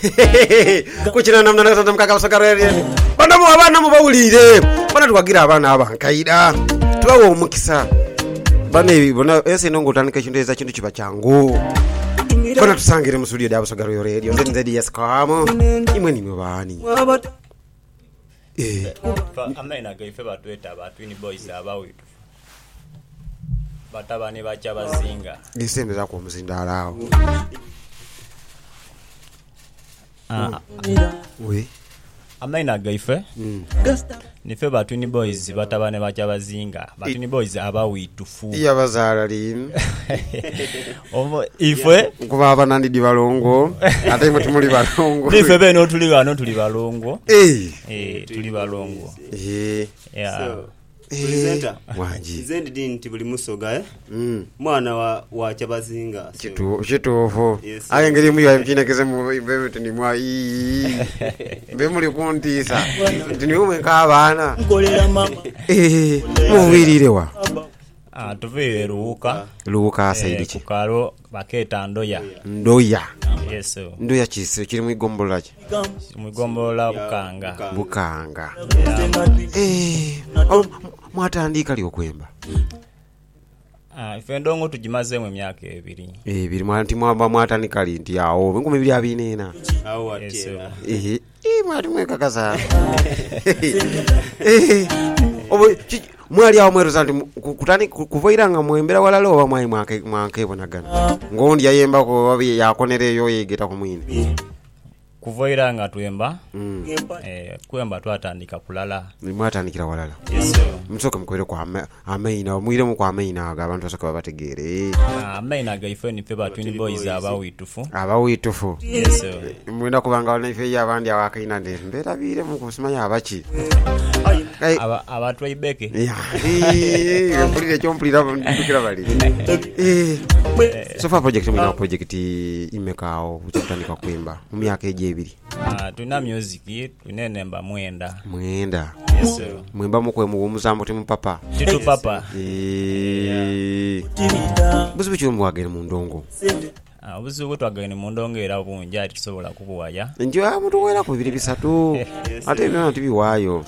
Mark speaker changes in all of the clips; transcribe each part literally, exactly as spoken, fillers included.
Speaker 1: kuchina namna nakata mkaka usakarere bana mu abana mu bawulire bana twagira abana abankaida twawo mukisa bana ibi bona ese nongo tanika chintu eza chintu chiba changu bana tusangire mu studio da Busagaru Radio nzenze yes kamo imwe ni mubani eh
Speaker 2: amena gaife batweta batwini boys abawitu batabane bacha bazinga
Speaker 1: isembe za ku muzindalawo
Speaker 2: ah
Speaker 1: we
Speaker 2: amena gaife
Speaker 1: mm
Speaker 2: nife batwini boys batabane bacha bazinga batwini boys abawitufu
Speaker 1: iya bazala lim
Speaker 2: omo ife
Speaker 1: kuba abanandi di balongo ate imwe tumuli balongo
Speaker 2: nife beno tuli bano tuli balongo
Speaker 1: eh
Speaker 2: eh tuli balongo
Speaker 1: eh
Speaker 2: yeah
Speaker 3: presenter
Speaker 1: wanji
Speaker 3: zendi dinti buli musoga eh
Speaker 1: mm
Speaker 3: mwana wa wa chabazinga
Speaker 1: kitu kitofo ayengeri mu yayi kinekeze mu bebe tuni mwa yi be muri kuntisa tuni umwe ka bana
Speaker 4: ngolera mama
Speaker 1: eh mu wirirewa
Speaker 2: ah tuvire ruuka
Speaker 1: luka saidi ki
Speaker 2: kukaro baketa ndoya
Speaker 1: ndoya
Speaker 2: yes
Speaker 1: ndoya kisi kiri mu igombola ki
Speaker 2: mu igombola bukanga
Speaker 1: bukanga eh mwatandika lyo kwemba
Speaker 2: ah ife ndongo tujimaze mu myaka ebiri
Speaker 1: eh biri mwanti mwamba mwatandika linti yawo ngome biri abinena
Speaker 3: awo atera
Speaker 1: eh eh mwati mweka kaza eh obo mwali awo mweru zanti kutani kuvoiranga mwembera walalo oba mwayi mwake mwake bonagana ngondi yayemba ko wabi yakonereyo yegeta ku mwini
Speaker 2: kuvoiranga twemba
Speaker 1: mm.
Speaker 2: eh kwemba twatandika kulala
Speaker 1: mwatandikira walala
Speaker 2: yes
Speaker 1: msoka mkwere kwa ameina mwire mu kwa ameina aga abantu basoka babategere
Speaker 2: ameina gaife ni peba twin boys abawitufu
Speaker 1: abawitufu
Speaker 2: yes
Speaker 1: mwenda kubanga wana ife yabandi awakaina nde mbera bire mu kusimanya abachi
Speaker 2: aba abatwa ibeke
Speaker 1: ya eh mbulire chompulira ndukira bali eh sofa project mu project imekao kutandika kwemba mu myaka ejebiri
Speaker 2: ah tuna music tunenemba mwenda
Speaker 1: mwenda
Speaker 2: yes
Speaker 1: mwemba mukwe mu muzambo timu papa
Speaker 2: titu papa
Speaker 1: eh buzibu chombo wagene mu ndongo
Speaker 2: ah buzibu twagene mu ndongo era bunja ati tusobola kubuwaya
Speaker 1: njo amuntu wera ku bibiri bisatu ate bino tibiwayo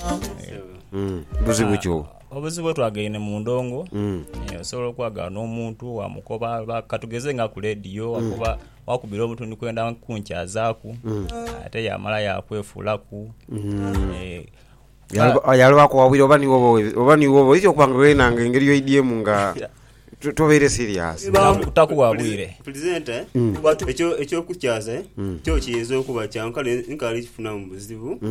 Speaker 1: mm buzibu cho
Speaker 2: obuzibu twagene mu ndongo
Speaker 1: mm
Speaker 2: osobola kwaga n'omuntu wa mukoba bakatugeze nga ku radio akuba wakubira omuntu ni kwenda kunchazaku ate yamala yakwefulaku eh
Speaker 1: yalo wako wawiro bani wobo obani wobo icho kwanga wenanga engeri yo idm nga tobere serious
Speaker 2: kutakuwa bwire
Speaker 3: presenter echo echo kuchaza eh cyo kiyezo kuba cyankale nkali kifuna mu buzibu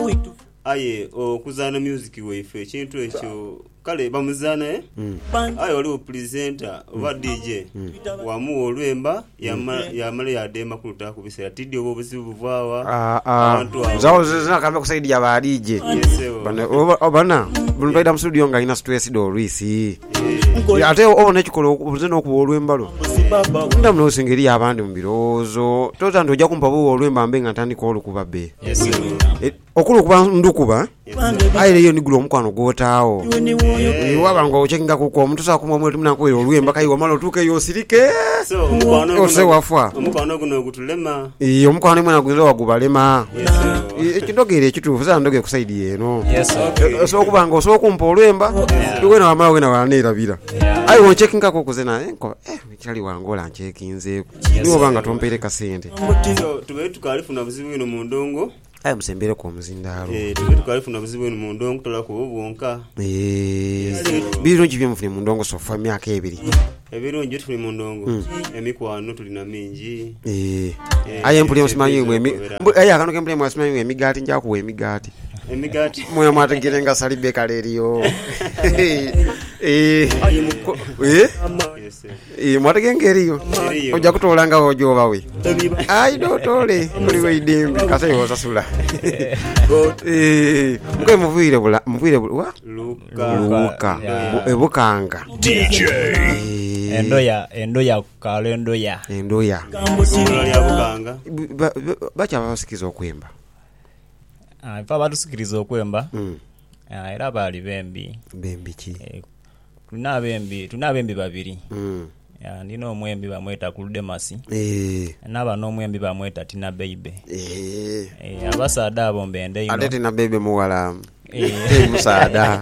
Speaker 3: aye okuzana music wefe ekintu ekyo kale bamuzana eh aye oli presenter oba D J wamu olwemba yamale yadema kuluta kubisera tidde obo buzibu buvaawa
Speaker 1: abantu zawo zina kamba kusaidia ba D J bana obana bulbaida mu studio nga ina stress do risi ate obone chikolo obuzeno ku olwembalo nda mno singeri abandi mu birozo toza ndoja kumpa bo olwemba mbenga tandika olukubabe
Speaker 2: yes
Speaker 1: okulu kuba ndukuba ayi yo nigulo omukwano gotaawo ni wabanga ochekinga kuko omuntu sakumwa mwe tumna ko olwemba kayi wamalo tuke yo sirike
Speaker 3: so omukwano
Speaker 1: ose wafwa
Speaker 3: omukwano guno gutulema
Speaker 1: iyo omukwano mwe naguzo wagubalema ekindogere ekitufu za ndoge kusaidia eno
Speaker 2: yes
Speaker 1: so kubanga so kumpa olwemba tuwena wamalo wena wanirabira ayi wo checkinga ko kuzena enko eh chali wangola nchekinze niwo banga tompere kasente
Speaker 3: so tuwe tukalifuna buzibu ino mu ndongo
Speaker 1: ayi musembere ko muzindalo
Speaker 3: eh tuwe tukalifuna buzibu ino mu ndongo tolako obwonka
Speaker 1: eh biro njibye mufune mu ndongo so fa myaka ebiri
Speaker 3: ebirungi tuli mu ndongo emikwano tulina mingi
Speaker 1: eh ayi mpuli musimanyi mwe ayi akano kempuli musimanyi emigati nja kuwe emigati
Speaker 3: emigati
Speaker 1: moyo mwategere nga salibe kaleriyo eh eh eh mwategengeriyo oja kutolanga ojo bawe ayi dotole kuli weidembe kase yosasula eh mwe muvire bula muvire bula
Speaker 3: luka
Speaker 1: luka ebukanga
Speaker 2: D J endoya endoya kale endoya
Speaker 1: endoya
Speaker 3: kambusinga ya bukanga
Speaker 1: bacha basikiza okwemba
Speaker 2: ah ifa batusikiriza okwemba
Speaker 1: mm
Speaker 2: ah era bali bembi
Speaker 1: bembi ki
Speaker 2: tuna bembi tuna bembi babiri
Speaker 1: mm
Speaker 2: ya ndino omwembi bamweta Kuludemasi
Speaker 1: eh
Speaker 2: naba n'omwembi bamweta Tina Baby
Speaker 1: eh
Speaker 2: eh abasaada abo mbende ino
Speaker 1: ate Tina Baby muwala eh musaada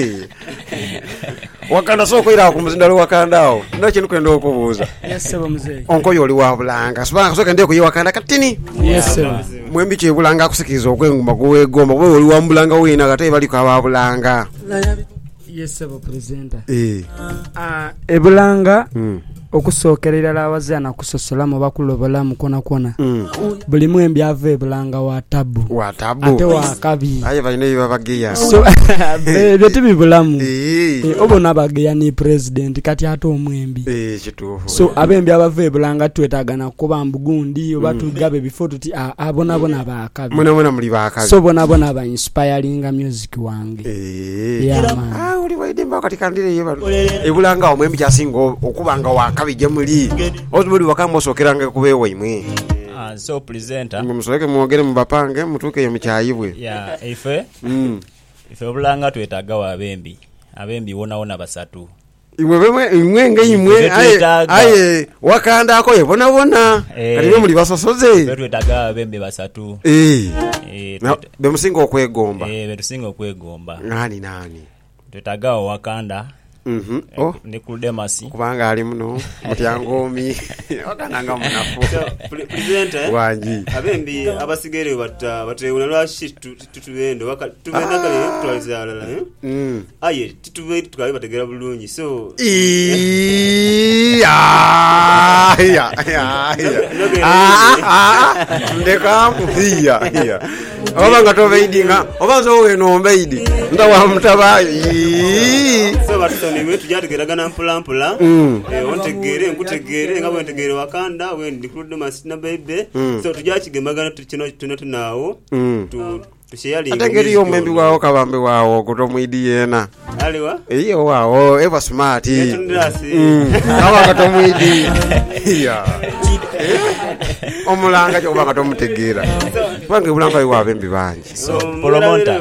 Speaker 1: wakanda soko ira ku muzindalo wakandao ndo kintu kwenda okubuuza
Speaker 4: yes sebo mzee
Speaker 1: onko yoli wa bulanga subanga soka ndiye kuyiwakanda katini
Speaker 4: yes sebo
Speaker 1: mwembi kye bulanga akusikiza okwenguma kuwegomba bwe oli wa mbulanga wina kate bali kwa ba bulanga
Speaker 4: yes sebo presenter
Speaker 1: eh
Speaker 4: ah ebulanga
Speaker 1: mm
Speaker 4: okusookerera abazana kusosola mu bakulobola mu kona kona
Speaker 1: mm
Speaker 4: buli mwembi ave bulanga wa tabu
Speaker 1: wa tabu
Speaker 4: ate wa kabi
Speaker 1: aye balina bibabageya
Speaker 4: so bebe tibibulamu
Speaker 1: eh
Speaker 4: obona bageya ni president kati ate omwembi
Speaker 1: eh kituufu
Speaker 4: so abembi abave bulanga twetagana kuba mbugundi obatugabe before tuti abona bona bakabi
Speaker 1: muna muna muli bakabi
Speaker 4: so bona bona ba inspiring music wange
Speaker 1: eh
Speaker 4: yeah man
Speaker 1: ah uli waide mba kati kandire yeba ebulanga omwembi kyasingo okubanga wakabije muli ozubuli wakamba osokeranga kubewa imwe
Speaker 2: ah so presenter
Speaker 1: musoleke muogere mubapange mutuke mu kyayibwe
Speaker 2: ya ife
Speaker 1: mm
Speaker 2: ife obulanga twetaga wa abembi abembi wona wona basatu
Speaker 1: imwe bemwe imwe nga imwe aye aye wakanda ako yebona bona kali muri basosoze
Speaker 2: twetaga abembi basatu
Speaker 1: eh
Speaker 2: eh
Speaker 1: bemusinga okwegomba
Speaker 2: eh betusinga okwegomba
Speaker 1: nani nani
Speaker 2: twetaga wakanda
Speaker 1: mhm oh
Speaker 2: ne Kuludemasi
Speaker 1: kubanga ali muno mutyangomi okananga munafu
Speaker 3: presenter
Speaker 1: wanji
Speaker 3: abembi abasigere batta batewuna lwashi tutubendo baka tubenda kale twalizalala eh
Speaker 1: mm
Speaker 3: aye titubedi tukale bategera bulungi so
Speaker 1: iya iya iya ah ah ndeka mfiya iya oba ngato beidinga oba zo weno mbeidi ndawa mutabayi
Speaker 3: so batoni wetu jategeragana mpula mpula eh ontegere nkutegere nga wentegere wakanda wendi Kuludemasi na Baby so tujakigemagana tukino tuno tunawo tu tusheyali
Speaker 1: atengeri yo mwembi wao kabambe wao kutomwidi yena
Speaker 3: aliwa
Speaker 1: iyo wao eva smart
Speaker 3: ndasi
Speaker 1: kama katomwidi iya omulanga cyo banga tomutegera bange bulanga yi wabembi banje
Speaker 2: so polomonta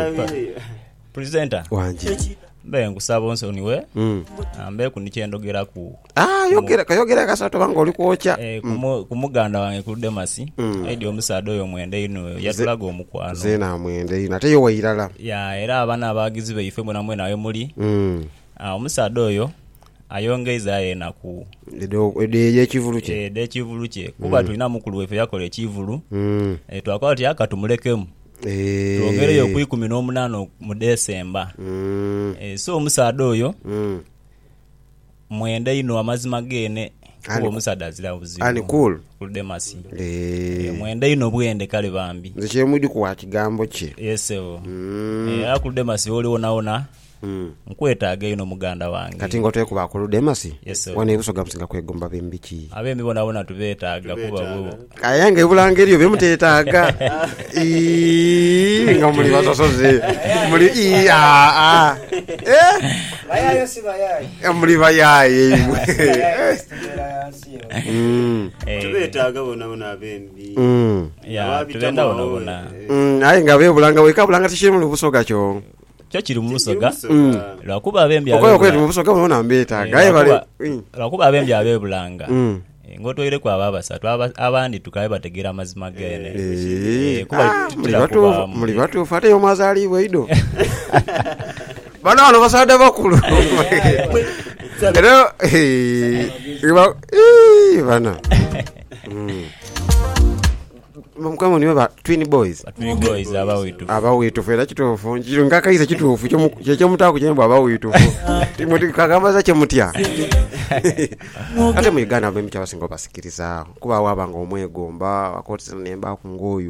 Speaker 2: presenter
Speaker 1: wanje
Speaker 2: mbe ngusaba onsoni we
Speaker 1: mm
Speaker 2: ambe kunikyendogera ku
Speaker 1: ah yogera kayogera kasato banga oli kwocha
Speaker 2: eh kumuganda wange Kuludemasi edi omusaado yo mwende ino yatulaga omukwano
Speaker 1: zena mwende ino ate yo wayirala
Speaker 2: ya era abana abagizi be ife mwana mwe nawe muri
Speaker 1: mm
Speaker 2: ah omusaado yo ayongeza yena ku
Speaker 1: edo edeje kivulu kye
Speaker 2: eh de kivulu kye kuba tulina mukulu wefe yakole kivulu
Speaker 1: mm
Speaker 2: eh twakwala ti akatumulekemu
Speaker 1: eh
Speaker 2: tuongere yo ku ikumi n'omunaana mu December
Speaker 1: mm
Speaker 2: eh so omusaado oyo
Speaker 1: mm
Speaker 2: mwende ino amazima gene kuba omusaada azira buzibu
Speaker 1: ani cool
Speaker 2: Kuludemasi
Speaker 1: eh
Speaker 2: mwende ino bwende kale bambi
Speaker 1: nziche mudi kwa kigambo kye
Speaker 2: yesewo
Speaker 1: mm
Speaker 2: eh Kuludemasi oli wona wona
Speaker 1: mm
Speaker 2: nkwetaaga ino muganda wange
Speaker 1: kati ngotoye kuba Kuludemasi
Speaker 2: yes sir
Speaker 1: wane busoga musinga kwegomba bembiki
Speaker 2: abembi bona bona tubetaaga kuba bo
Speaker 1: kayange bulangeri obye mutetaga ii nga muri basosoze muri ii a a eh
Speaker 5: bayayo si bayayo
Speaker 1: muri bayaye mm
Speaker 3: tubetaaga bona bona abembi
Speaker 1: mm
Speaker 2: ya tubenda bona bona
Speaker 1: mm ayi nga be bulanga we ka bulanga tishiri mu busoga kyo
Speaker 2: kyo kiri mu musoga lwakuba abembi
Speaker 1: okoyo kweti mu busoga bona mbetaaga ayi bale
Speaker 2: lwakuba abembi abe bulanga
Speaker 1: mm
Speaker 2: ngotoyire kwa baba basatu abandi tukabe bategera amazima gene
Speaker 1: eh kuba batu muri batu fate yo mazali weido bana bano basada bakulu pero eh iba eh bana mm mukamo niwe ba twin boys
Speaker 2: twin boys abawitu
Speaker 1: abawitu fera kitofu njiro ngakaisa kitofu cyo cyo mutako kyembo abawitu timoti kagamba za kyemutya ate mu Uganda abembi kyabasinga basikiriza kuba wabanga omwegomba akotisa nemba ku ngoyu